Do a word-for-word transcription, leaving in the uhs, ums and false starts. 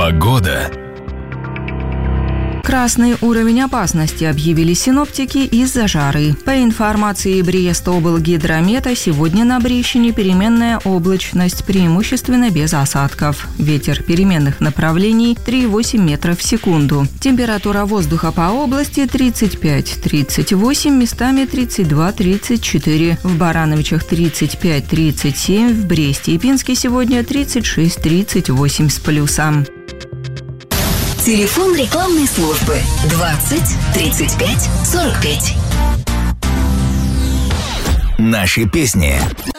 Погода. Красный уровень опасности объявили синоптики из-за жары. По информации Брест-облгидромета, сегодня на Брещине переменная облачность, преимущественно без осадков. Ветер переменных направлений три и восемь метров в секунду. Температура воздуха по области тридцать пять - тридцать восемь, местами тридцать два - тридцать четыре. В Барановичах тридцать пять - тридцать семь, в Бресте и Пинске сегодня тридцать шесть - тридцать восемь с плюсом. Телефон рекламной службы двадцать тридцать пять сорок пять. Наши песни.